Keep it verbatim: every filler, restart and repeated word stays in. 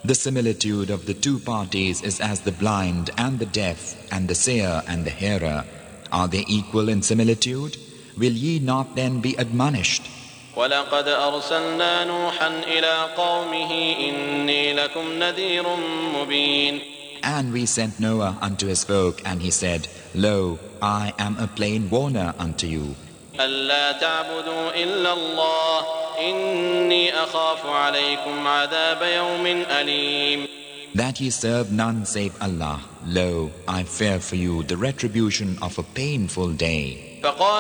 The similitude of the two parties is as the blind and the deaf and the seer and the hearer. Are they equal in similitude? Will ye not then be admonished? وَلَقَدْ أَرْسَلْنَا نُوحًا إِلَىٰ قَوْمِهِ إِنِّي لَكُمْ نَذِيرٌ مُبِينٌ. And we sent Noah unto his folk, and he said, Lo, I am a plain warner unto you. أَلَّا تَعْبُدُوا إِلَّا اللَّهَ إِنِّي أَخَافُ عَلَيْكُمْ عَذَابَ يَوْمٍ أَلِيمٍ. That ye serve none save Allah. Lo, I fear for you the retribution of a painful day.